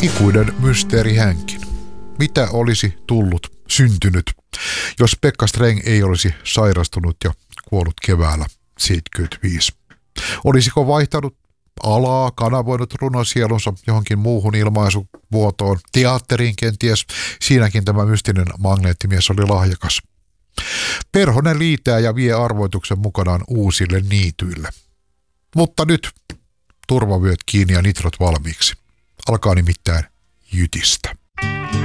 Ikuinen mysteeri hänkin. Mitä olisi syntynyt, jos Pekka Sträng ei olisi sairastunut ja kuollut keväällä 75? Olisiko vaihtanut alaa, kanavoinut runosielunsa johonkin muuhun ilmaisuvuotoon, teatteriin kenties? Siinäkin tämä mystinen magneettimies oli lahjakas. Perhonen liitää ja vie arvoituksen mukanaan uusille niityille. Mutta nyt turvavyöt kiinni ja nitrot valmiiksi. Alkaa nimittäin jytistä.